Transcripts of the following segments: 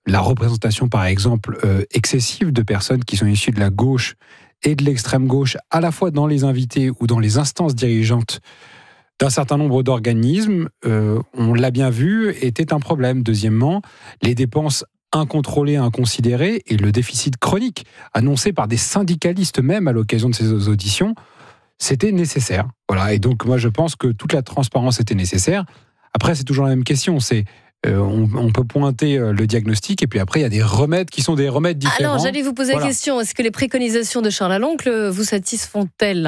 la représentation, par exemple, excessive de personnes qui sont issues de la gauche et de l'extrême gauche, à la fois dans les invités ou dans les instances dirigeantes d'un certain nombre d'organismes, on l'a bien vu, était un problème. Deuxièmement, les dépenses incontrôlées, inconsidérées et le déficit chronique annoncé par des syndicalistes même à l'occasion de ces auditions, c'était nécessaire. Voilà. Et donc moi je pense que toute la transparence était nécessaire. Après c'est toujours la même question, on peut pointer le diagnostic et puis après il y a des remèdes qui sont des remèdes différents. Alors j'allais vous poser la question, est-ce que les préconisations de Charles Aloncle vous satisfont-elles ?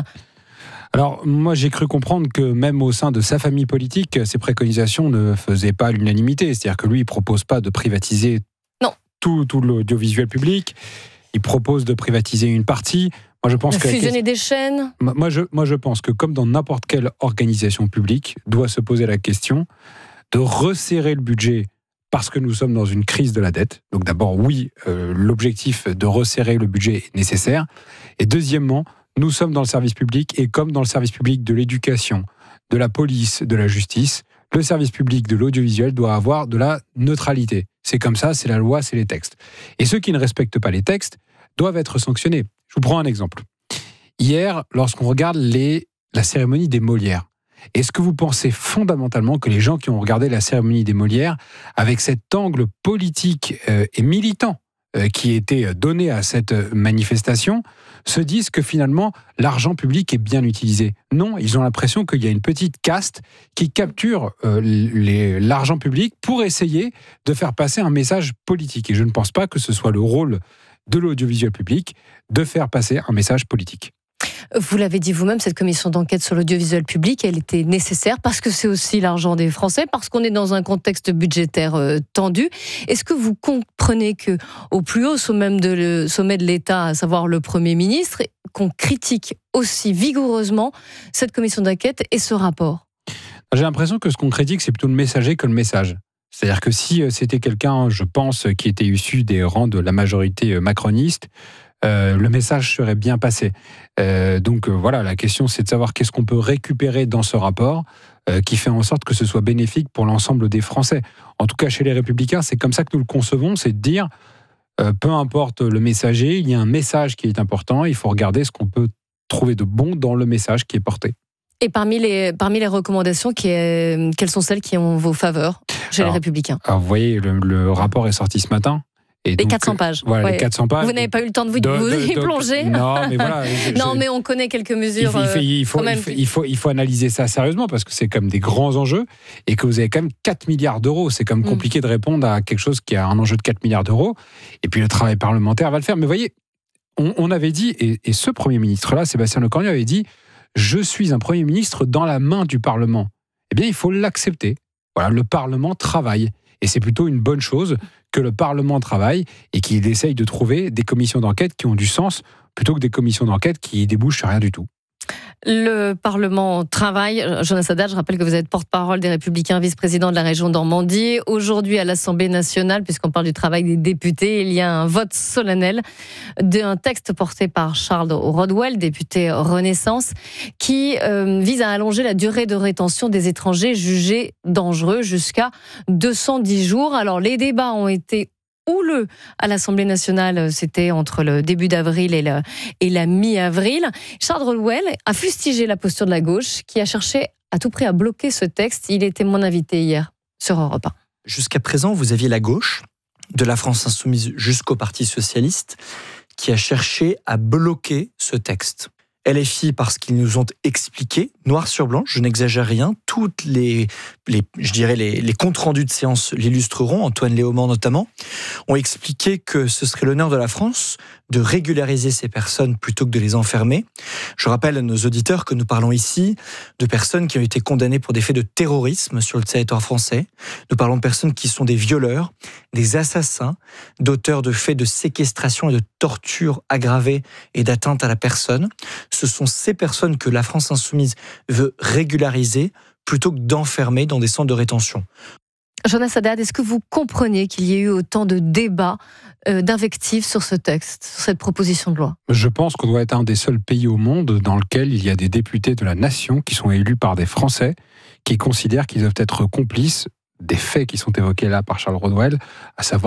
Alors, moi, j'ai cru comprendre que même au sein de sa famille politique, ces préconisations ne faisaient pas l'unanimité. C'est-à-dire que lui, il ne propose pas de privatiser tout l'audiovisuel public. Il propose de privatiser une partie. Moi, je pense que fusionner des chaînes. Moi, je pense que comme dans n'importe quelle organisation publique, doit se poser la question de resserrer le budget parce que nous sommes dans une crise de la dette. Donc d'abord, oui, l'objectif de resserrer le budget est nécessaire. Et deuxièmement, nous sommes dans le service public et comme dans le service public de l'éducation, de la police, de la justice, le service public de l'audiovisuel doit avoir de la neutralité. C'est comme ça, c'est la loi, c'est les textes. Et ceux qui ne respectent pas les textes doivent être sanctionnés. Je vous prends un exemple. Hier, lorsqu'on regarde la cérémonie des Molières, est-ce que vous pensez fondamentalement que les gens qui ont regardé la cérémonie des Molières, avec cet angle politique et militant qui était donné à cette manifestation, se disent que finalement l'argent public est bien utilisé? Non, ils ont l'impression qu'il y a une petite caste qui capture l'argent public pour essayer de faire passer un message politique. Et je ne pense pas que ce soit le rôle de l'audiovisuel public de faire passer un message politique. Vous l'avez dit vous-même, cette commission d'enquête sur l'audiovisuel public, elle était nécessaire parce que c'est aussi l'argent des Français, parce qu'on est dans un contexte budgétaire tendu. Est-ce que vous comprenez qu'au plus haut sommet de l'État, à savoir le Premier ministre, qu'on critique aussi vigoureusement cette commission d'enquête et ce rapport ? J'ai l'impression que ce qu'on critique, c'est plutôt le messager que le message. C'est-à-dire que si c'était quelqu'un, je pense, qui était issu des rangs de la majorité macroniste, le message serait bien passé. Donc voilà, la question c'est de savoir qu'est-ce qu'on peut récupérer dans ce rapport qui fait en sorte que ce soit bénéfique pour l'ensemble des Français. En tout cas, chez les Républicains, c'est comme ça que nous le concevons, c'est de dire, peu importe le messager, il y a un message qui est important, il faut regarder ce qu'on peut trouver de bon dans le message qui est porté. Et parmi les recommandations, quelles sont celles qui ont vos faveurs chez les Républicains ? Alors vous voyez, le rapport est sorti ce matin. Et les donc, 400 pages. Voilà, ouais. les 400 pages. Vous n'avez pas eu le temps de vous y plonger ? Non, mais voilà. Non, mais on connaît quelques mesures. Il faut analyser ça sérieusement parce que c'est comme des grands enjeux et que vous avez quand même 4 milliards d'euros. C'est quand même compliqué de répondre à quelque chose qui a un enjeu de 4 milliards d'euros. Et puis le travail parlementaire va le faire. Mais vous voyez, on avait dit, et ce Premier ministre-là, Sébastien Lecornu, avait dit « Je suis un Premier ministre dans la main du Parlement ». Eh bien, il faut l'accepter. Voilà, le Parlement travaille. Et c'est plutôt une bonne chose que le Parlement travaille et qu'il essaye de trouver des commissions d'enquête qui ont du sens plutôt que des commissions d'enquête qui débouchent sur rien du tout. Le Parlement travaille. Jonas Haddad, je rappelle que vous êtes porte-parole des Républicains, vice-président de la région Normandie. Aujourd'hui, à l'Assemblée nationale, puisqu'on parle du travail des députés, il y a un vote solennel d'un texte porté par Charles Rodwell, député Renaissance, qui vise à allonger la durée de rétention des étrangers jugés dangereux jusqu'à 210 jours. Alors, les débats ont été houleux à l'Assemblée nationale, c'était entre le début d'avril et la mi-avril. Charles Rodwell a fustigé la posture de la gauche qui a cherché à tout prix à bloquer ce texte. Il était mon invité hier sur Europe 1. Jusqu'à présent, vous aviez la gauche, de la France Insoumise jusqu'au Parti Socialiste, qui a cherché à bloquer ce texte. LFI parce qu'ils nous ont expliqué, noir sur blanc, je n'exagère rien, toutes les comptes rendus de séance l'illustreront, Antoine Léaumont notamment, ont expliqué que ce serait l'honneur de la France de régulariser ces personnes plutôt que de les enfermer. Je rappelle à nos auditeurs que nous parlons ici de personnes qui ont été condamnées pour des faits de terrorisme sur le territoire français. Nous parlons de personnes qui sont des violeurs, des assassins, d'auteurs de faits de séquestration et de torture aggravée et d'atteinte à la personne. Ce sont ces personnes que la France Insoumise veut régulariser plutôt que d'enfermer dans des centres de rétention. Jonas Haddad, est-ce que vous comprenez qu'il y ait eu autant de débats, d'invectives sur ce texte, sur cette proposition de loi ? Je pense qu'on doit être un des seuls pays au monde dans lequel il y a des députés de la nation qui sont élus par des Français qui considèrent qu'ils doivent être complices des faits qui sont évoqués là par Charles Rodwell, à savoir